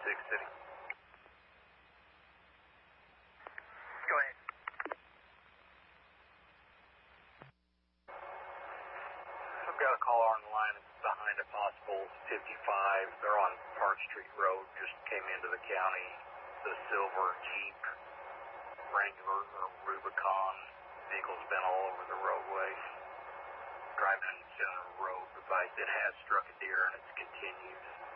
City. Go ahead. I've got a caller on the line behind a possible 55. They're on Park Street Road, just came into the county. The silver Jeep Wrangler or Rubicon vehicle's been all over the roadway. Driving in the center of the road, but it has struck a deer and it's continued.